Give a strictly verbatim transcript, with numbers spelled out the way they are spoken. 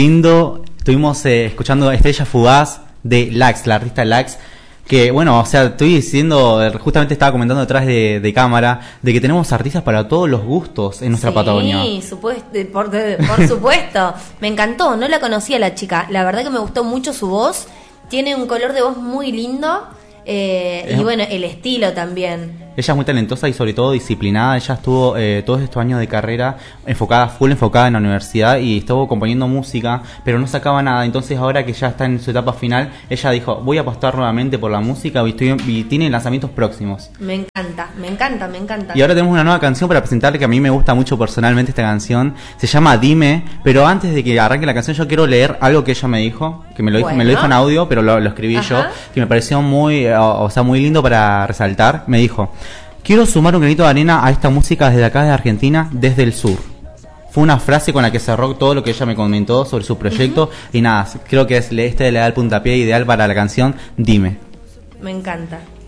Lindo, estuvimos eh, escuchando Estrella Fugaz de Lax, la artista Lax, que bueno, o sea, estoy diciendo, justamente estaba comentando detrás de, de cámara, de que tenemos artistas para todos los gustos en nuestra sí, Patagonia. Sí, por, por supuesto, me encantó, no la conocía la chica, la verdad que me gustó mucho su voz, tiene un color de voz muy lindo, eh, es... y bueno, el estilo también. Ella es muy talentosa y sobre todo disciplinada. Ella estuvo eh, todos estos años de carrera enfocada, full enfocada en la universidad y estuvo componiendo música, pero no sacaba nada. Entonces ahora que ya está en su etapa final, ella dijo, voy a apostar nuevamente por la música y, estoy, y tiene lanzamientos próximos. Me encanta, me encanta, me encanta. Y ahora tenemos una nueva canción para presentarle que a mí me gusta mucho personalmente esta canción. Se llama Dime, pero antes de que arranque la canción yo quiero leer algo que ella me dijo, que me lo dijo, bueno. me lo dijo en audio, pero lo, lo escribí Ajá. yo, que me pareció muy, o, o sea, muy lindo para resaltar. Me dijo... Quiero sumar un granito de arena a esta música desde acá de Argentina, desde el sur. Fue una frase con la que cerró todo lo que ella me comentó sobre su proyecto. Uh-huh. Y nada, creo que es este le da el puntapié ideal para la canción Dime. Me encanta.